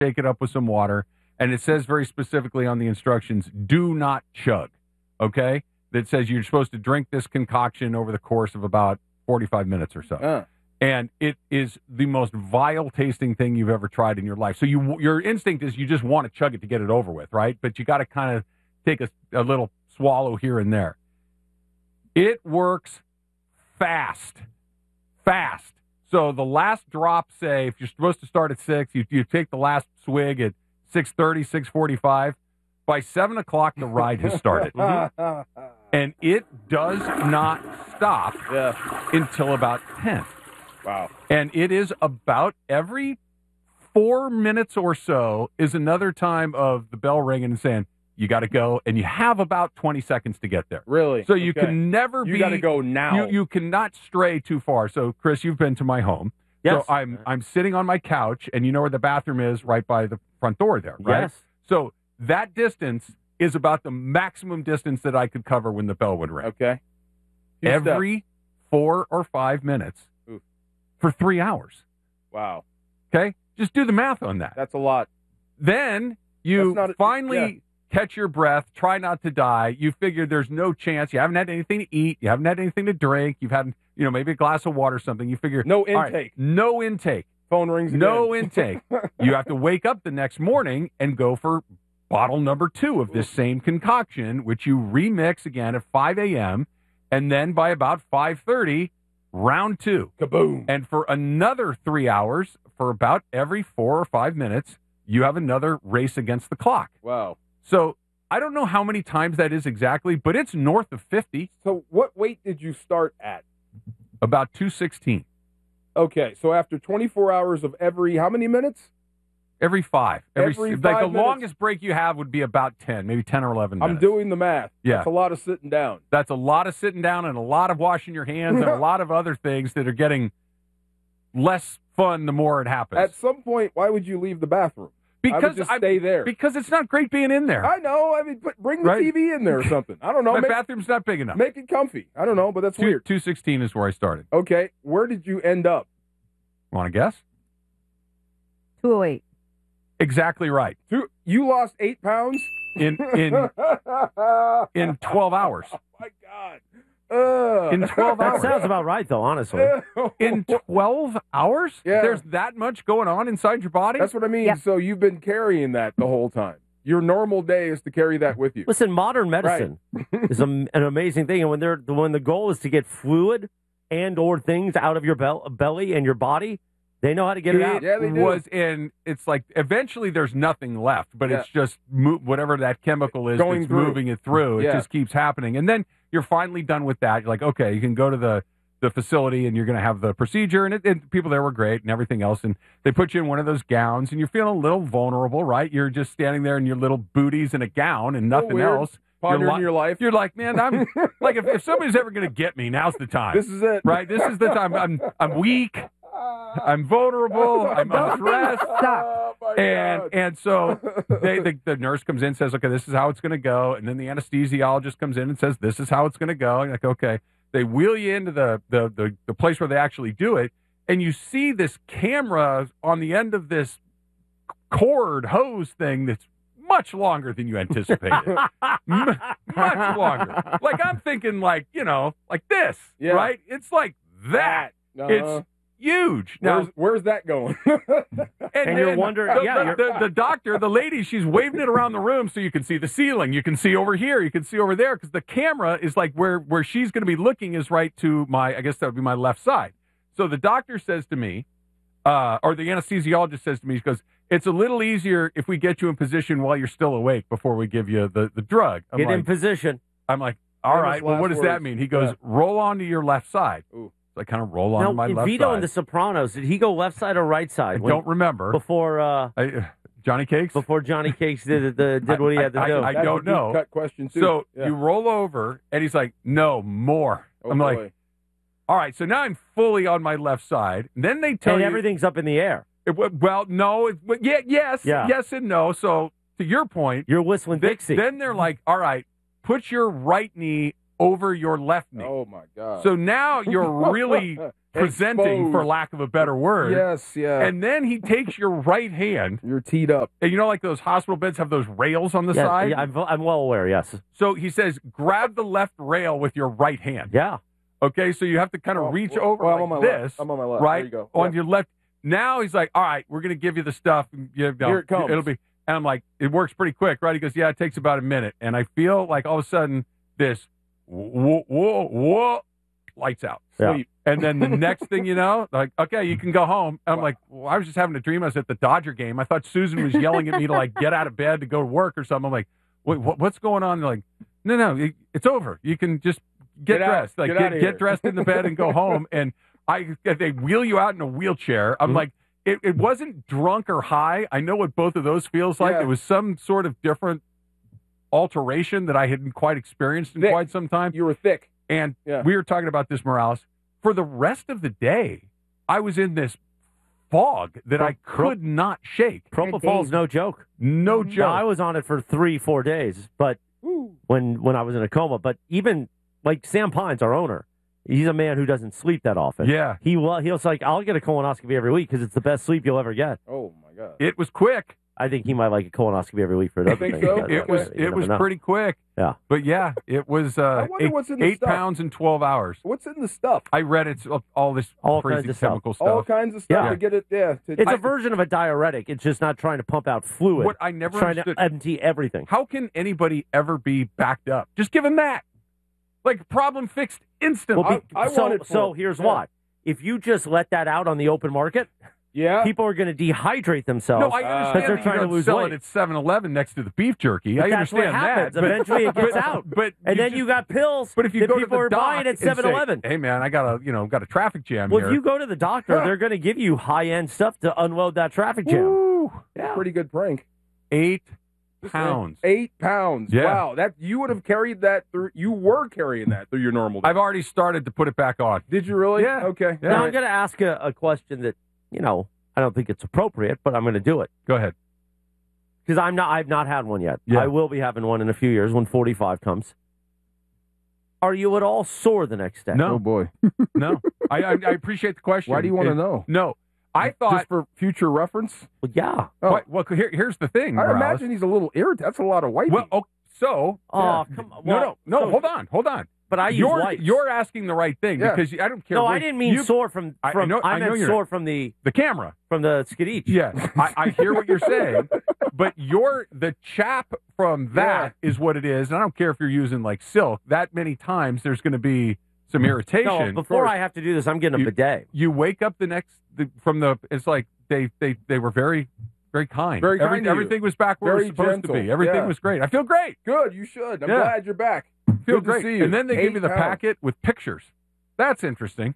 shake it up with some water, and it says very specifically on the instructions, do not chug, okay? That says you're supposed to drink this concoction over the course of about 45 minutes or so. And it is the most vile-tasting thing you've ever tried in your life. So your instinct is you just want to chug it to get it over with, right? But you got to kind of take a little swallow here and there. It works fast. So the last drop, say, if you're supposed to start at 6, you take the last swig at 6:30, 6:45. By 7 o'clock, the ride has started. And it does not stop until about 10. Wow. And it is about every 4 minutes or so is another time of the bell ringing and saying, you got to go, and you have about 20 seconds to get there. Really? So you can never You got to go now. You cannot stray too far. So, Chris, you've been to my home. Yes. So I'm sitting on my couch, and you know where the bathroom is, right by the front door there, right? Yes. So that distance is about the maximum distance that I could cover when the bell would ring. Okay. Every 4 or 5 minutes for 3 hours. Wow. Okay? Just do the math on that. That's a lot. Then you finally catch your breath, try not to die. You figure there's no chance. You haven't had anything to eat. You haven't had anything to drink. You've had, maybe a glass of water or something. You figure. No intake. All right, no intake. Phone rings again. No intake. You have to wake up the next morning and go for bottle number 2 of this same concoction, which you remix again at 5 a.m. And then by about 5:30, round 2. Kaboom. And for another 3 hours, for about every 4 or 5 minutes, you have another race against the clock. Wow. So I don't know how many times that is exactly, but it's north of 50. So what weight did you start at? About 216. Okay, so after 24 hours of how many minutes? Every 5. Every 5 the minutes. longest break you have would be about 10, maybe 10 or 11 minutes. I'm doing the math. Yeah. That's a lot of sitting down. That's a lot of sitting down and a lot of washing your hands and a lot of other things that are getting less fun the more it happens. At some point, why would you leave the bathroom? I would Because just stay there. Because it's not great being in there. I know. I mean, bring the Right? TV in there or something. I don't know. My bathroom's not big enough. Make it comfy. I don't know, but that's weird. 216 is where I started. Okay, where did you end up? Want to guess? 208. Exactly right. You lost 8 pounds? In 12 hours. Oh, my God. In 12 That hours. sounds about right, though, honestly. In 12 hours? Yeah. There's that much going on inside your body? That's what I mean. Yep. So you've been carrying that the whole time. Your normal day is to carry that with you. Listen, modern medicine is an amazing thing, and when the goal is to get fluid and or things out of your belly and your body, they know how to get it out. Yeah, they do. It's like eventually there's nothing left, but Yeah. it's just whatever that chemical is Going that's through. moving it through. It Yeah. just keeps happening. And then you're finally done with that. You're like, okay, you can go to the facility and you're going to have the procedure. And people there were great and everything else. And they put you in one of those gowns and you're feeling a little vulnerable, right? You're just standing there in your little booties and a gown and nothing weird. else. Pondering your life. You're like, man, I'm like, if somebody's ever going to get me, now's the time. This is it. Right? This is the time. I'm weak. I'm vulnerable. I'm unstressed. Oh, my God. And so the nurse comes in and says, okay, this is how it's going to go. And then the anesthesiologist comes in and says, this is how it's going to go. And you're like, okay. They wheel you into the place where they actually do it. And you see this camera on the end of this cord hose thing that's much longer than you anticipated. Much longer. Like I'm thinking like this, Yeah. right? It's like that. It's huge. Now, Where's that going? And you're wondering, the doctor, the lady, she's waving it around the room so you can see the ceiling, you can see over here, you can see over there, because the camera is like where she's going to be looking is right to I guess that would be my left side. So the doctor says to me, or the anesthesiologist says to me, he goes, it's a little easier if we get you in position while you're still awake before we give you the drug. Get in position. I'm like, all Famous right, well, what last does that words. mean? He goes, Yeah. roll onto your left side. Ooh. So I kind of roll onto my Now, left Vito side. in The Sopranos, did he go left side or right I side? don't remember. Before Johnny Cakes? before Johnny Cakes did what he had to do. I That's don't a deep know. cut question too. So Yeah. you roll over, and he's like, no, more. Oh, I'm boy. like, all right, so now I'm fully on my left side. And then they tell and you. everything's up in the air. Well, no. Yes and no. So to your point, You're whistling Dixie. then they're like, all right, put your right knee over your left knee. Oh my God. So now you're really presenting, Exposed. for lack of a better word. Yes, yeah. And then he takes your right hand, You're teed up. and you know, like those hospital beds have those rails on the Yeah, side? yeah, I'm well aware, yes. So he says, grab the left rail with your right hand. Yeah. Okay, so you have to kind of reach over I'm like on my this. left. I'm on my left. Right? There you go. On Yep. your left. Now he's like, all right, we're going to give you the stuff. Here it comes. It'll be, and I'm like, it works pretty quick, right? He goes, yeah, it takes about a minute. And I feel like all of a sudden this, whoa, lights out. Yeah. Sleep. And then the next thing you know, like, okay, you can go home. And I'm like, well, I was just having a dream. I was at the Dodger game. I thought Susan was yelling at me to like get out of bed to go to work or something. I'm like, wait, what's going on? They're like, no, it's over. You can just get dressed. Like, get dressed in the bed and go home. And they wheel you out in a wheelchair. I'm like, it wasn't drunk or high. I know what both of those feels like. Yeah. It was some sort of different alteration that I hadn't quite experienced in Thick. quite some time. You were thick. And Yeah. we were talking about this, Morales. For the rest of the day, I was in this fog that I could not shake. Propofol's no joke. No No, joke. I was on it for 3-4 days, but when I was in a coma. But even like Sam Pines, our owner, he's a man who doesn't sleep that often. Yeah. He was like, I'll get a colonoscopy every week because it's the best sleep you'll ever get. Oh, my God. It was quick. I think he might like a colonoscopy every week for another think thing. so? Yeah, It was pretty quick. Yeah. But yeah, it was I wonder what's in the 8 stuff. pounds in 12 hours. What's in the stuff? I read it's all this All crazy kinds of stuff. chemical stuff. All kinds of stuff Yeah. to get it. Yeah. It's a version of a diuretic. It's just not trying to pump out fluid. What I never It's trying understood. to empty everything. How can anybody ever be backed up? Just give him that. Like, problem fixed instantly. Well, I so want it for so it. here's Yeah. why. If you just let that out on the open market, yeah. people are going to dehydrate themselves. no, I understand because they're that trying you to don't lose sell weight. it at 7-Eleven next to the beef jerky. But I that's understand what happens. that. but- Eventually it gets out. But And then just- you got pills But if you that go to people the are buying at doc and say, 7-Eleven. hey man, I got a traffic jam Well, here. if you go to the doctor, they're going to give you high-end stuff to unload that traffic jam. Woo, Yeah. Pretty good prank. 8 pounds. 8 pounds. Yeah. Wow. That you would have carried that through. You were carrying that through your normal day. I've already started to put it back on. Did you really? Yeah. Okay. Yeah. Now, I'm going to ask a question that, I don't think it's appropriate, but I'm going to do it. Go ahead. Because I've not had one yet. Yeah. I will be having one in a few years when 45 comes. Are you at all sore the next day? No. Oh boy. No, I appreciate the question. Why do you want to know? No, I thought. Just for future reference. Well, yeah. Oh. Well, here's the thing. I Morales. imagine he's a little irritated. That's a lot of wiping. Well, so Oh, come on. no, So- hold on. But I use You're wipes. you're asking the right thing Yeah. because I don't care. No, where I didn't mean you- sore from. I know meant you're sore not. from the the skadich. Yeah, I hear what you're saying, but the chap from that is what it is. And I don't care if you're using like silk. That many times, there's going to be some irritation. No, before I have to do this, I'm getting a bidet. You wake up it's like they were very, very kind. Very kind to you. Everything was back where Very it was supposed gentle. to be. Everything Yeah. was great. I feel great. Good. You should. I'm Yeah. glad you're back. Feel Good to great. see you. And then they give 8 you the pounds. packet with pictures. That's interesting.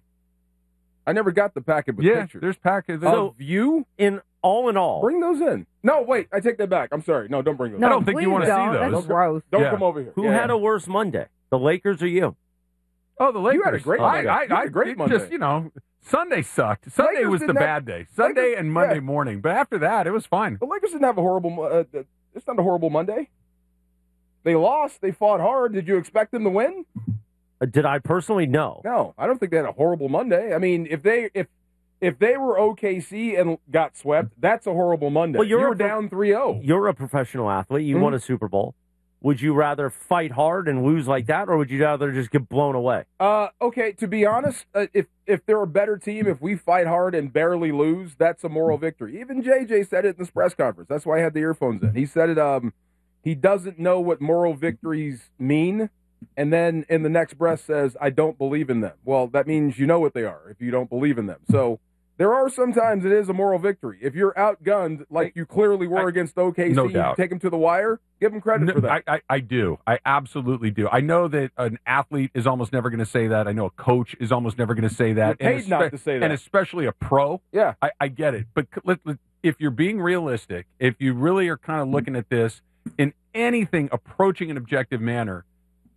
I never got the packet with Yeah, pictures. there's packets. So- Of you? In all, Bring those in. No, wait. I take that back. I'm sorry. No, don't bring those. No, I don't think you please wanna see don't. those. That's gross. Don't Yeah. come over here. who Yeah. had a worse Monday? The Lakers or you? Oh, the Lakers. You had a great Monday. You had a great it Monday. Just, Sunday sucked. Sunday Lakers was the didn't have- bad day. Sunday Lakers- and Monday yeah. morning. But after that, it was fine. The Lakers didn't have a horrible. It's not a horrible Monday. They lost. They fought hard. Did you expect them to win? Did I personally? No. No, I don't think they had a horrible Monday. I mean, if they were OKC and got swept, that's a horrible Monday. Well, you you're were a- down 3-0. You're a professional athlete. You Mhm. won a Super Bowl. Would you rather fight hard and lose like that, or would you rather just get blown away? Okay, to be honest, if they're a better team, if we fight hard and barely lose, that's a moral victory. Even JJ said it in this press conference. That's why I had the earphones in. He said it. He doesn't know what moral victories mean, and then in the next breath says, "I don't believe in them." Well, that means you know what they are if you don't believe in them. So there are sometimes it is a moral victory. If you're outgunned like you clearly were against OKC, No you doubt. take them to the wire. Give them credit for that. I do. I absolutely do. I know that an athlete is almost never going to say that. I know a coach is almost never going to say that. You're paid not to say that. And especially a pro. Yeah. I get it. But if you're being realistic, if you really are kind of looking at this in anything approaching an objective manner,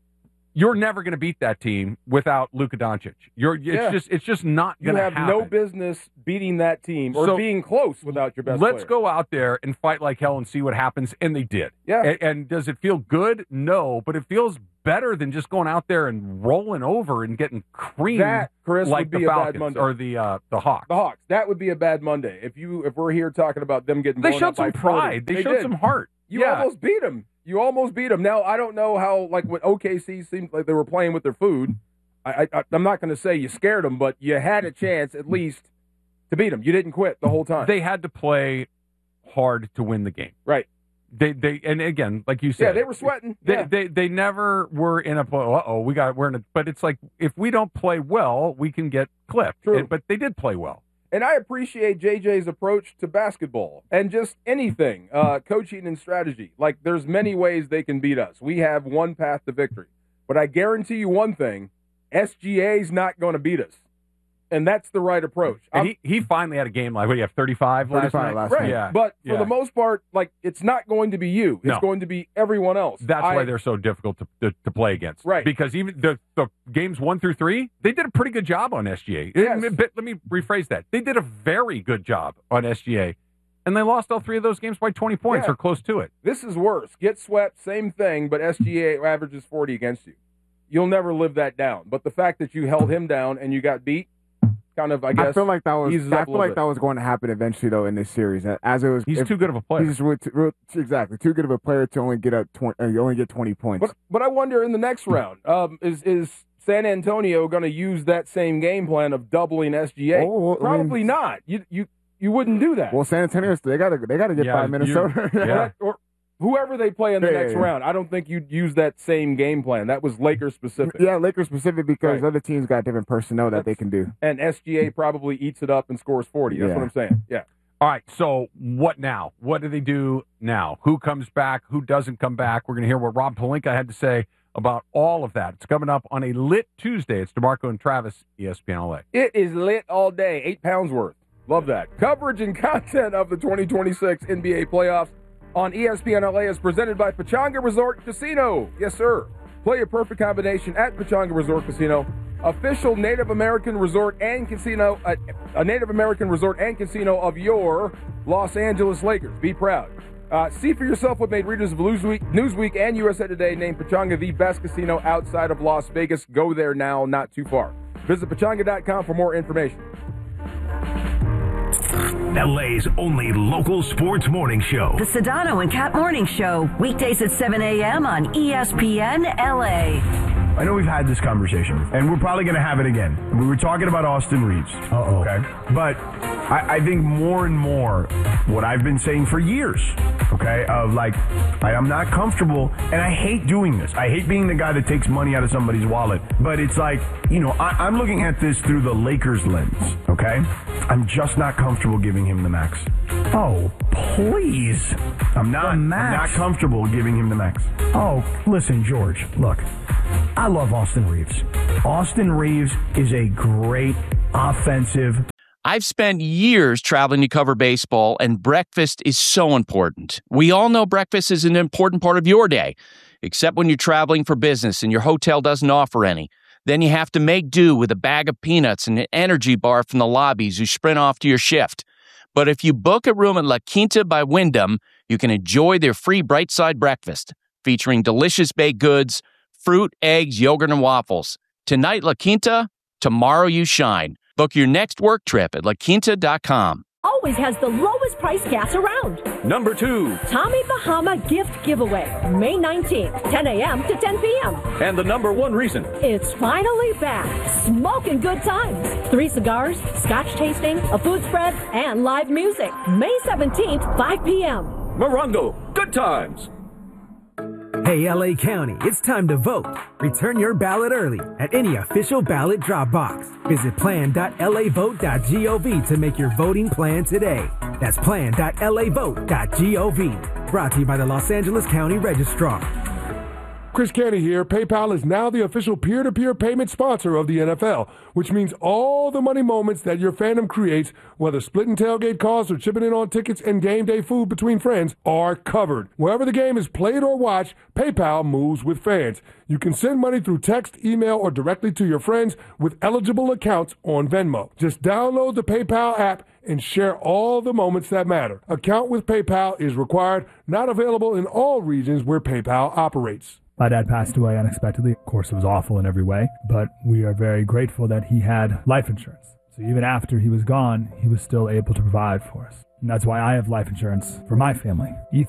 you're never going to beat that team without Luka Doncic. It's just not going to happen. You have no business beating that team or being close without your best Let's player. go out there and fight like hell and see what happens, and they did. Yeah. And does it feel good? No, but it feels better than just going out there and rolling over and getting creamed that, Chris, like would be the a bad Falcons Monday. or the Hawks. The Hawks. That would be a bad Monday. If we're here talking about them getting They blown showed up by some pride. 40. They showed did. some heart. You almost beat them. You almost beat them. Now, I don't know how, like, when OKC seemed like they were playing with their food. I'm not going to say you scared them, but you had a chance at least to beat them. You didn't quit the whole time. They had to play hard to win the game. Right. They and again, like you said, yeah, they were sweating. They never were in a but it's like if we don't play well, we can get clipped. True. But they did play well. And I appreciate JJ's approach to basketball and just anything, coaching and strategy. Like, there's many ways they can beat us. We have one path to victory. But I guarantee you one thing, SGA's not going to beat us. And that's the right approach. And he finally had a game like, what do you have, 35 last night? Right. Yeah. But for the most part, like, it's not going to be you. It's No. going to be everyone else. That's why they're so difficult to play against. Right. Because even the games 1 through 3, they did a pretty good job on SGA. Yes. Let me rephrase that. They did a very good job on SGA. And they lost all 3 of those games by 20 points or close to it. This is worse. Get swept, same thing, but SGA averages 40 against you. You'll never live that down. But the fact that you held him down and you got beat, kind of, I guess. I feel like that was. eases up I a feel little like bit. that was going to happen eventually, though, in this series. As it was, He's too good of a player. He's exactly too good of a player to only get only get 20 points. But I wonder in the next round, is San Antonio going to use that same game plan of doubling SGA? Oh, well, Probably not. You wouldn't do that. Well, San Antonio, they got to get by Minnesota. Or whoever they play in the next round, I don't think you'd use that same game plan. That was Lakers specific. Yeah, Lakers specific because other teams got different personnel that they can do. And SGA probably eats it up and scores 40. That's what I'm saying. Yeah. All right, so what now? What do they do now? Who comes back? Who doesn't come back? We're going to hear what Rob Pelinka had to say about all of that. It's coming up on a lit Tuesday. It's DeMarco and Travis, ESPN LA. It is lit all day. 8 pounds worth. Love that. Coverage and content of the 2026 NBA playoffs on ESPN LA is presented by Pechanga Resort Casino. Yes, sir. Play a perfect combination at Pechanga Resort Casino, official Native American resort and casino, a Native American resort and casino of your Los Angeles Lakers. Be proud. See for yourself what made readers of Newsweek and USA Today name Pechanga the best casino outside of Las Vegas. Go there now, not too far. Visit Pechanga.com for more information. LA's only local sports morning show. The Sedano and Cat Morning Show, weekdays at 7 a.m. on ESPN LA. I know we've had this conversation, and we're probably going to have it again. We were talking about Austin Reeves. Uh-oh. Okay? But I think more and more what I've been saying for years, okay, of like, I'm not comfortable, and I hate doing this. I hate being the guy that takes money out of somebody's wallet. But it's like, I'm looking at this through the Lakers lens, okay? I'm just not comfortable giving him the max. Oh, please. I'm not comfortable giving him the max. Oh, listen, George, look, I love Austin Reeves. Austin Reeves is a great offensive. I've spent years traveling to cover baseball, and breakfast is so important. We all know breakfast is an important part of your day, except when you're traveling for business and your hotel doesn't offer any. Then you have to make do with a bag of peanuts and an energy bar from the lobbies you sprint off to your shift. But if you book a room at La Quinta by Wyndham, you can enjoy their free Bright Side breakfast, featuring delicious baked goods, fruit, eggs, yogurt, and waffles. Tonight, La Quinta, tomorrow you shine. Book your next work trip at laquinta.com. Always has the lowest price gas around. Number 2. Tommy Bahama Gift Giveaway, May 19th, 10 a.m. to 10 p.m. And the number 1 reason. It's finally back. Smoking good times. 3 cigars, scotch tasting, a food spread, and live music. May 17th, 5 p.m. Morongo, good times. Hey, LA County, it's time to vote. Return your ballot early at any official ballot drop box. Visit plan.lavote.gov to make your voting plan today. That's plan.lavote.gov. Brought to you by the Los Angeles County Registrar. Chris Canty here. PayPal is now the official peer-to-peer payment sponsor of the NFL, which means all the money moments that your fandom creates, whether splitting tailgate costs or chipping in on tickets and game day food between friends, are covered. Wherever the game is played or watched, PayPal moves with fans. You can send money through text, email, or directly to your friends with eligible accounts on Venmo. Just download the PayPal app and share all the moments that matter. Account with PayPal is required, not available in all regions where PayPal operates. My dad passed away unexpectedly. Of course, it was awful in every way, but we are very grateful that he had life insurance. So even after he was gone, he was still able to provide for us. And that's why I have life insurance for my family.